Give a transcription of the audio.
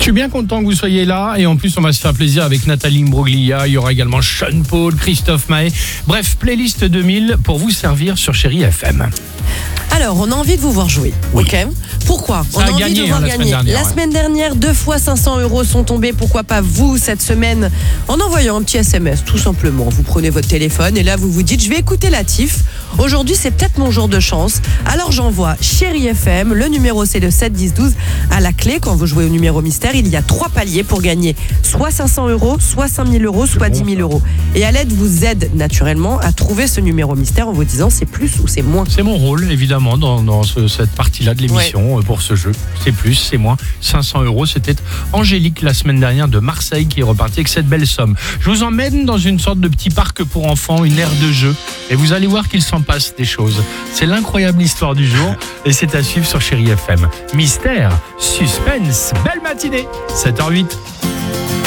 Je suis bien content que vous soyez là et en plus on va se faire plaisir avec Nathalie Imbroglia, il y aura également Sean Paul, Christophe Maé. Bref, playlist 2000 pour vous servir sur Chérie FM. Alors, on a envie de vous voir jouer, Oui. ok ? Pourquoi ? Ça On a a envie gagné, de vous voir la gagner. semaine dernière, La ouais. semaine dernière, 2 fois 500 € sont tombés. Pourquoi pas vous, cette semaine, en envoyant un petit SMS, tout simplement. Vous prenez votre téléphone et là, vous vous dites, je vais écouter Latif. Aujourd'hui, c'est peut-être mon jour de chance. Alors, j'envoie Chérie FM. Le numéro, c'est le 7 10 12. À la clé, quand vous jouez au numéro mystère, il y a 3 paliers pour gagner soit 500 €, soit 5 000 €, soit 10 000 €. Et Aled vous aide naturellement à trouver ce numéro mystère en vous disant c'est plus ou c'est moins. C'est mon rôle, évidemment, dans cette partie-là de l'émission pour ce jeu. C'est plus, c'est moins. 500 €, c'était Angélique la semaine dernière de Marseille qui est repartie avec cette belle somme. Je vous emmène dans une sorte de petit parc pour enfants, une aire de jeu. Et vous allez voir qu'il s'en passe des choses. C'est l'incroyable histoire du jour et c'est à suivre sur Chérie FM. Mystère, suspense, belle matinée, 7h08.